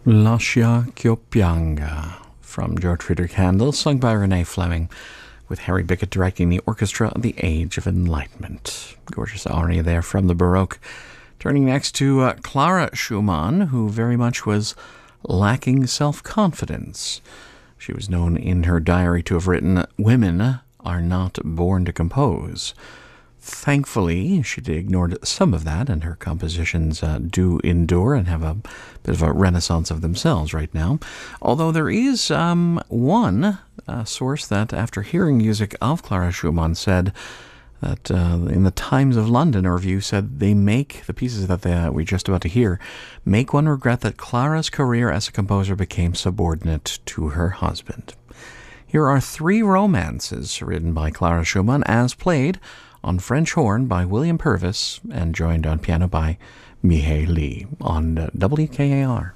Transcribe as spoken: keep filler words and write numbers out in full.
Lascia che pianga from George Friedrich Handel, sung by Renee Fleming, with Harry Bickett directing the orchestra of the Age of Enlightenment. Gorgeous aria there from the Baroque. Turning next to uh, Clara Schumann, who very much was lacking self-confidence. She was known in her diary to have written, "Women are not born to compose." Thankfully, she ignored some of that, and her compositions uh, do endure and have a bit of a renaissance of themselves right now. Although there is um, one uh, source that, after hearing music of Clara Schumann, said that uh, in the Times of London, a review said they make, the pieces that they, uh, we're just about to hear, make one regret that Clara's career as a composer became subordinate to her husband. Here are three romances written by Clara Schumann as played on French horn by William Purvis and joined on piano by Mihai Lee on W K A R.